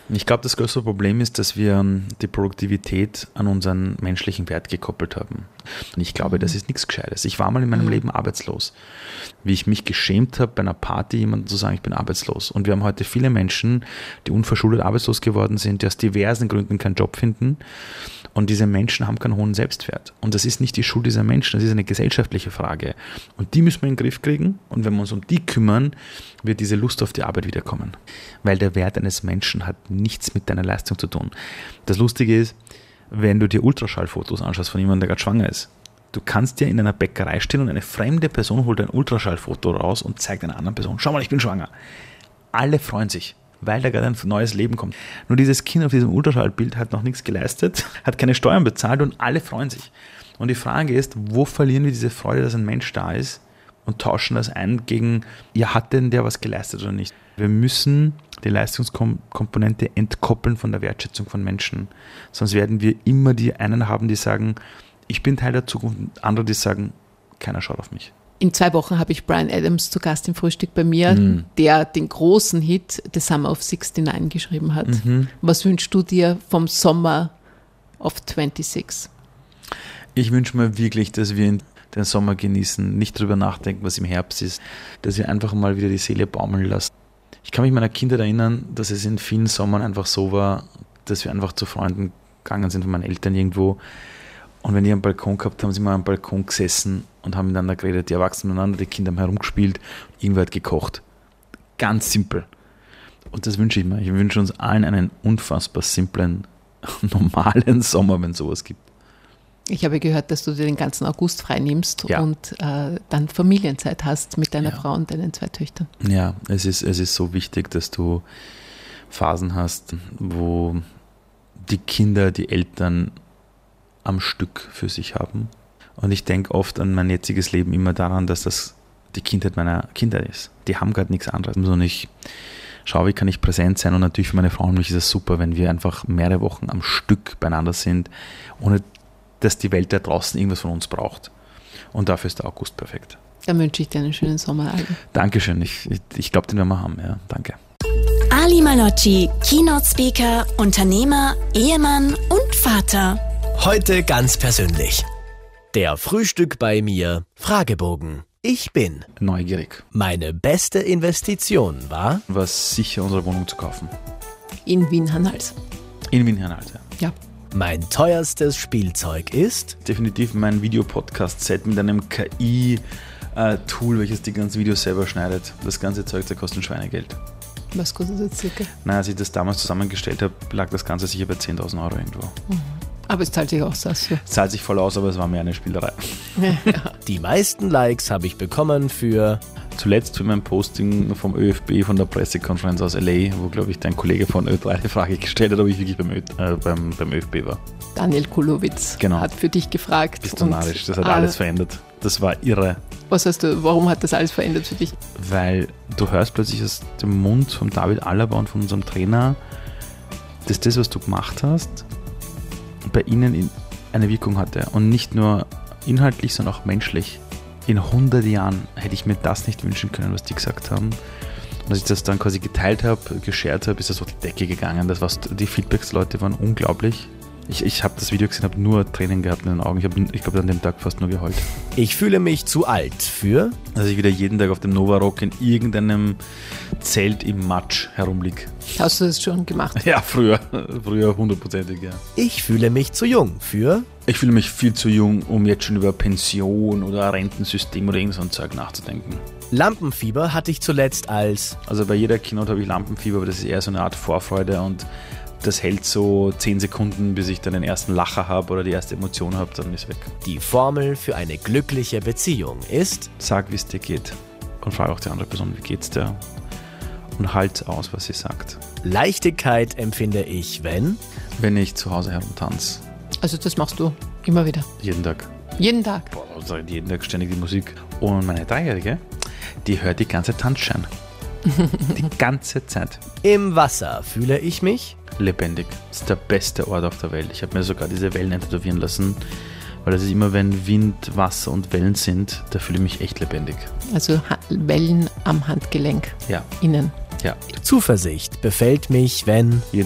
Ich glaube, das größte Problem ist, dass wir die Produktivität an unseren menschlichen Wert gekoppelt haben. Und ich glaube, das ist nichts Gescheites. Ich war mal in meinem Leben arbeitslos. Wie ich mich geschämt habe, bei einer Party jemandem zu sagen, ich bin arbeitslos. Und wir haben heute viele Menschen, die unverschuldet arbeitslos geworden sind, die aus diversen Gründen keinen Job finden. Und diese Menschen haben keinen hohen Selbstwert. Und das ist nicht die Schuld dieser Menschen, das ist eine gesellschaftliche Frage. Und die müssen wir in den Griff kriegen. Und wenn wir uns um die kümmern, wird diese Lust auf die Arbeit wiederkommen. Weil der Wert eines Menschen hat nichts mit deiner Leistung zu tun. Das Lustige ist, wenn du dir Ultraschallfotos anschaust von jemandem, der gerade schwanger ist, du kannst dir in einer Bäckerei stehen und eine fremde Person holt ein Ultraschallfoto raus und zeigt einer anderen Person, schau mal, ich bin schwanger. Alle freuen sich, weil da gerade ein neues Leben kommt. Nur dieses Kind auf diesem Ultraschallbild hat noch nichts geleistet, hat keine Steuern bezahlt und alle freuen sich. Und die Frage ist, wo verlieren wir diese Freude, dass ein Mensch da ist und tauschen das ein gegen, ja, hat denn der was geleistet oder nicht? Wir müssen die Leistungskomponente entkoppeln von der Wertschätzung von Menschen. Sonst werden wir immer die einen haben, die sagen, ich bin Teil der Zukunft, und andere, die sagen, keiner schaut auf mich. In 2 Wochen habe ich Bryan Adams zu Gast im Frühstück bei mir, der den großen Hit The Summer of 69 geschrieben hat. Was wünschst du dir vom Sommer of 26? Ich wünsche mir wirklich, dass wir den Sommer genießen, nicht drüber nachdenken, was im Herbst ist, dass wir einfach mal wieder die Seele baumeln lassen. Ich kann mich meiner Kindheit erinnern, dass es in vielen Sommern einfach so war, dass wir einfach zu Freunden gegangen sind von meinen Eltern irgendwo. Und wenn die einen Balkon gehabt haben, sind wir am Balkon gesessen und haben miteinander geredet, die Erwachsenen miteinander, die Kinder haben herumgespielt, irgendwer hat gekocht. Ganz simpel. Und das wünsche ich mir. Ich wünsche uns allen einen unfassbar simplen, normalen Sommer, wenn es sowas gibt. Ich habe gehört, dass du dir den ganzen August frei nimmst und dann Familienzeit hast mit deiner Frau und deinen 2 Töchtern. Ja, es ist so wichtig, dass du Phasen hast, wo die Kinder, die Eltern am Stück für sich haben. Und ich denke oft an mein jetziges Leben immer daran, dass das die Kindheit meiner Kinder ist. Die haben gerade nichts anderes. Und ich schaue, wie kann ich präsent sein. Und natürlich für meine Frau und mich ist es super, wenn wir einfach mehrere Wochen am Stück beieinander sind, ohne dass die Welt da draußen irgendwas von uns braucht. Und dafür ist der August perfekt. Dann wünsche ich dir einen schönen Sommer, Ali. Dankeschön. Ich glaube, den werden wir haben. Ja, danke. Ali Malocci, Keynote-Speaker, Unternehmer, Ehemann und Vater. Heute ganz persönlich. Der Frühstück bei mir Fragebogen. Ich bin neugierig. Meine beste Investition war sicher, unsere Wohnung zu kaufen. In Wien-Hernals. In Wien-Hernals, ja. Mein teuerstes Spielzeug ist definitiv mein Videopodcast-Set mit einem KI-Tool, welches die ganzen Videos selber schneidet. Das ganze Zeug, das kostet ein Schweinegeld. Was kostet das circa? Als ich das damals zusammengestellt habe, lag das Ganze sicher bei 10.000 Euro irgendwo. Aber es zahlt sich auch so. Es zahlt sich voll aus, aber es war mehr eine Spielerei. Ja. Die meisten Likes habe ich bekommen für zuletzt für mein Posting vom ÖFB, von der Pressekonferenz aus LA, wo, glaube ich, dein Kollege von Ö3 die Frage gestellt hat, ob ich wirklich beim ÖFB war. Daniel Kulowitz hat für dich gefragt. Bist du narrisch, das hat alles verändert. Das war irre. Warum hat das alles verändert für dich? Weil du hörst plötzlich aus dem Mund von David Alaba und von unserem Trainer, dass das, was du gemacht hast, bei ihnen eine Wirkung hatte. Und nicht nur inhaltlich, sondern auch menschlich. In 100 Jahren hätte ich mir das nicht wünschen können, was die gesagt haben. Und als ich das dann quasi geteilt habe, geshared habe, ist das durch die Decke gegangen. Die Feedbacks der Leute waren unglaublich. Ich habe das Video gesehen, habe nur Tränen gehabt in den Augen. Ich glaube, an dem Tag fast nur geheult. Ich fühle mich zu alt für... Dass ich wieder jeden Tag auf dem Nova Rock in irgendeinem Zelt im Matsch herumliege. Hast du das schon gemacht? Ja, früher 100%ig, ja. Ich fühle mich zu jung für... Ich fühle mich viel zu jung, um jetzt schon über Pension oder Rentensystem oder irgend so ein Zeug nachzudenken. Lampenfieber hatte ich zuletzt als... Also bei jeder Keynote habe ich Lampenfieber, aber das ist eher so eine Art Vorfreude und das hält so 10 Sekunden, bis ich dann den ersten Lacher habe oder die erste Emotion habe, dann ist weg. Die Formel für eine glückliche Beziehung ist... Sag, wie es dir geht und frage auch die andere Person, wie geht's dir? Und halt aus, was sie sagt. Leichtigkeit empfinde ich, wenn ich zu Hause herumtanze. Also das machst du immer wieder? Jeden Tag. Jeden Tag? Boah, also jeden Tag ständig die Musik. Und meine 3-Jährige, die hört die ganze Tanzschein. Die ganze Zeit. Im Wasser fühle ich mich lebendig. Das ist der beste Ort auf der Welt. Ich habe mir sogar diese Wellen tätowieren lassen, weil das ist immer, wenn Wind, Wasser und Wellen sind, da fühle ich mich echt lebendig. Also Wellen am Handgelenk. Ja. Innen. Ja. Zuversicht befällt mich, wenn... Jeden